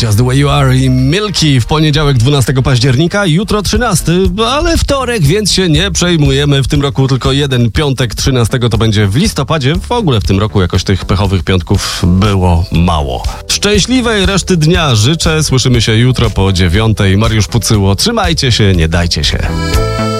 Just the way you are i Milky w poniedziałek 12 października, jutro 13, ale wtorek, więc się nie przejmujemy. W tym roku tylko jeden piątek 13 to będzie w listopadzie. W ogóle w tym roku jakoś tych pechowych piątków było mało. Szczęśliwej reszty dnia życzę. Słyszymy się jutro po 9. Mariusz Pucyło. Trzymajcie się, nie dajcie się.